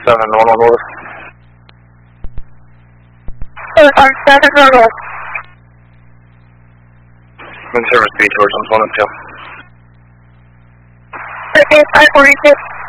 7 north. 7 north. Wind service B towards 112. Okay, 546.